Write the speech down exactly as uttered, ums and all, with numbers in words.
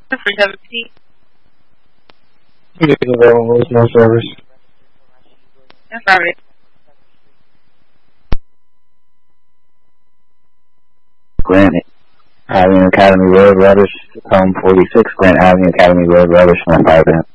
For W P. You can go on with no service. That's alright. Grant Avenue Academy Road, Rubbish, home forty-six, Grant Avenue Academy Road, Rubbish, one five M.